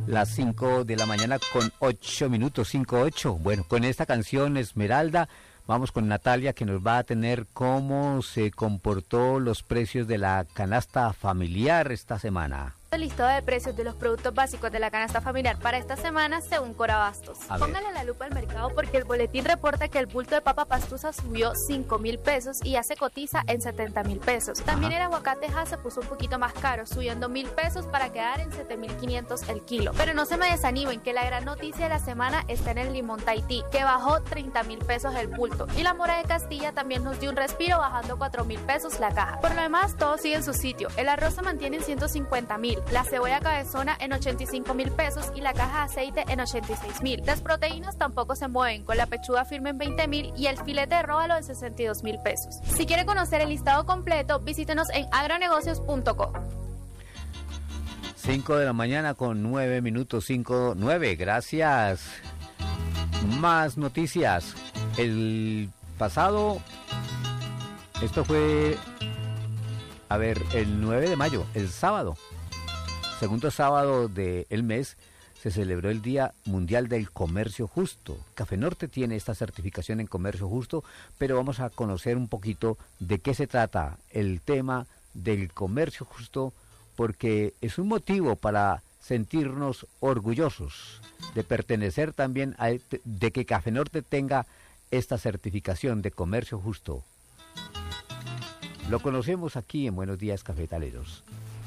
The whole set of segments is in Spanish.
Las 5 de la mañana con 8 minutos, 5:08. Bueno, con esta canción Esmeralda, vamos con Natalia, que nos va a tener cómo se comportó los precios de la canasta familiar esta semana. El listado de precios de los productos básicos de la canasta familiar para esta semana según Corabastos. Póngale la lupa al mercado porque el boletín reporta que el bulto de papa pastusa subió 5.000 pesos y ya se cotiza en 70.000 pesos. También el aguacate se puso un poquito más caro, subiendo 1.000 pesos para quedar en 7.500 el kilo. Pero no se me desanimen, que la gran noticia de la semana está en el limón Tahití, que bajó 30.000 pesos el bulto. Y la mora de Castilla también nos dio un respiro, bajando 4.000 pesos la caja. Por lo demás, todo sigue en su sitio. El arroz se mantiene en 150.000. La cebolla cabezona en 85.000 pesos y la caja de aceite en 86.000. Las proteínas tampoco se mueven, con la pechuga firme en 20.000 y el filete de róbalo en 62.000 pesos. Si quiere conocer el listado completo, visítenos en agronegocios.co. 5 de la mañana con 9 minutos, 5:09. Gracias. Más noticias. El pasado, esto fue, el 9 de mayo, el sábado. Segundo sábado del mes se celebró el Día Mundial del Comercio Justo. Café Norte tiene esta certificación en Comercio Justo, pero vamos a conocer un poquito de qué se trata el tema del comercio justo, porque es un motivo para sentirnos orgullosos de pertenecer también de que Café Norte tenga esta certificación de comercio justo. Lo conocemos aquí en Buenos Días Cafetaleros.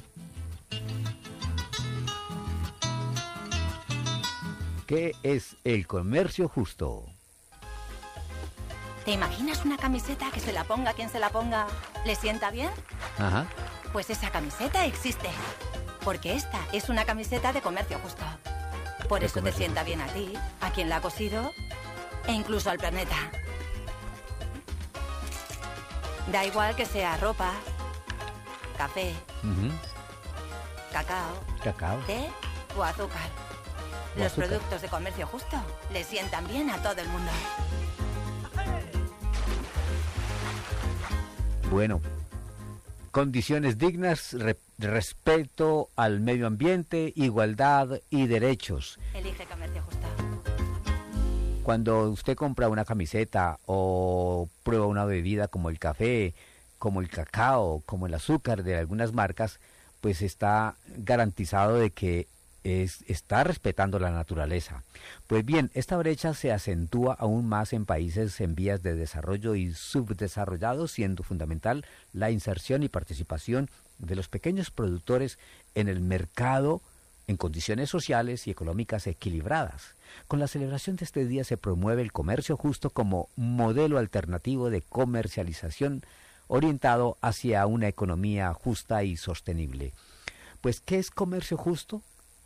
¿Qué es el comercio justo? ¿Te imaginas una camiseta que se la ponga quien se la ponga le sienta bien? Ajá. Pues esa camiseta existe, porque esta es una camiseta de comercio justo. Por eso te sienta bien a ti, a quien la ha cosido e incluso al planeta. Da igual que sea ropa, café, cacao, té o azúcar. Los productos de comercio justo le sientan bien a todo el mundo. Bueno, condiciones dignas, respeto al medio ambiente, igualdad y derechos. Elige comercio justo. Cuando usted compra una camiseta o prueba una bebida como el café, como el cacao, como el azúcar de algunas marcas, pues está garantizado de que está respetando la naturaleza. Pues bien, esta brecha se acentúa aún más en países en vías de desarrollo y subdesarrollados, siendo fundamental la inserción y participación de los pequeños productores en el mercado en condiciones sociales y económicas equilibradas. Con la celebración de este día se promueve el comercio justo como modelo alternativo de comercialización orientado hacia una economía justa y sostenible. Pues, ¿qué es comercio justo?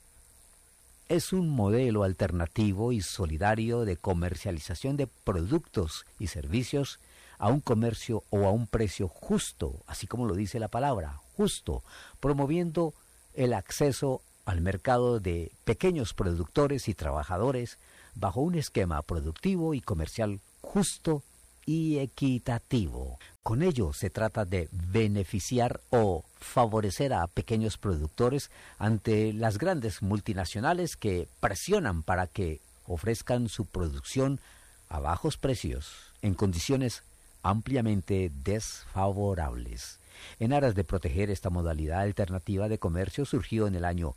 Es un modelo alternativo y solidario de comercialización de productos y servicios a un comercio o a un precio justo, así como lo dice la palabra, justo, promoviendo el acceso al mercado de pequeños productores y trabajadores bajo un esquema productivo y comercial justo y equitativo. Con ello se trata de beneficiar o favorecer a pequeños productores ante las grandes multinacionales que presionan para que ofrezcan su producción a bajos precios en condiciones ampliamente desfavorables. En aras de proteger esta modalidad alternativa de comercio, surgió en el año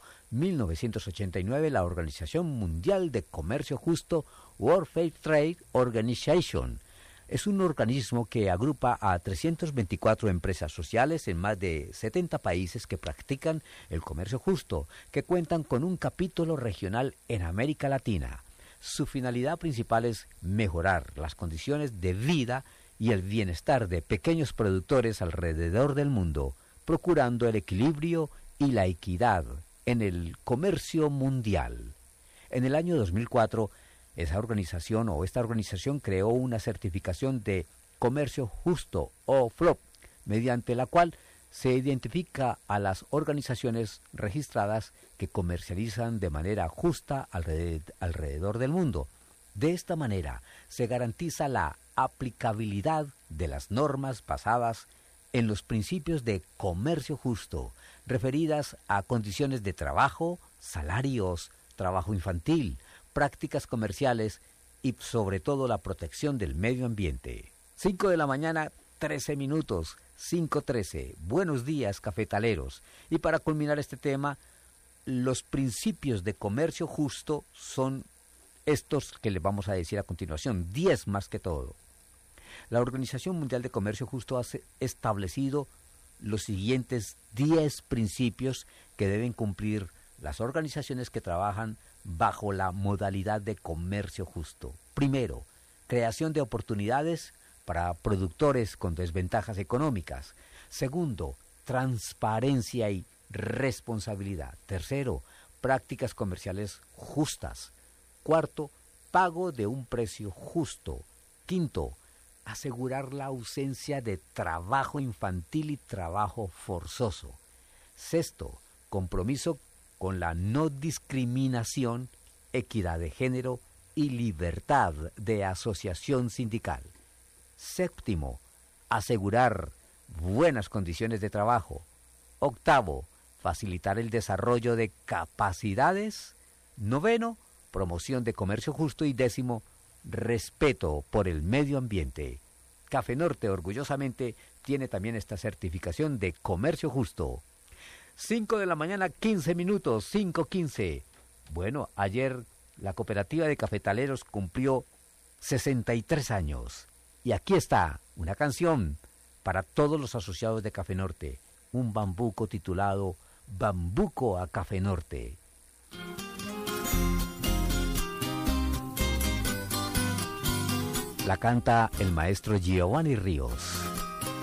1989 la Organización Mundial de Comercio Justo, World Fair Trade Organization. Es un organismo que agrupa a 324 empresas sociales en más de 70 países que practican el comercio justo, que cuentan con un capítulo regional en América Latina. Su finalidad principal es mejorar las condiciones de vida y el bienestar de pequeños productores alrededor del mundo, procurando el equilibrio y la equidad en el comercio mundial. En el año 2004, esta organización creó una certificación de comercio justo o FLOP, mediante la cual se identifica a las organizaciones registradas que comercializan de manera justa alrededor del mundo. De esta manera se garantiza la aplicabilidad de las normas basadas en los principios de comercio justo, referidas a condiciones de trabajo, salarios, trabajo infantil, prácticas comerciales y sobre todo la protección del medio ambiente. 5 de la mañana, 13 minutos, 5:13. Buenos días, cafetaleros. Y para culminar este tema, los principios de comercio justo son estos que les vamos a decir a continuación, 10 más que todo. La Organización Mundial de Comercio Justo ha establecido los siguientes 10 principios que deben cumplir las organizaciones que trabajan bajo la modalidad de comercio justo. Primero, creación de oportunidades para productores con desventajas económicas. Segundo, transparencia y responsabilidad. Tercero, prácticas comerciales justas. Cuarto, pago de un precio justo. Quinto, asegurar la ausencia de trabajo infantil y trabajo forzoso. Sexto, compromiso con la no discriminación, equidad de género y libertad de asociación sindical. Séptimo, asegurar buenas condiciones de trabajo. Octavo, facilitar el desarrollo de capacidades. Noveno, promoción de comercio justo. Y décimo, respeto por el medio ambiente. Café Norte orgullosamente tiene también esta certificación de comercio justo. 5 de la mañana, 15 minutos, 5:15. Bueno, ayer la cooperativa de cafetaleros cumplió 63 años. Y aquí está una canción para todos los asociados de Café Norte. Un bambuco titulado Bambuco a Café Norte. La canta el maestro Giovanni Ríos.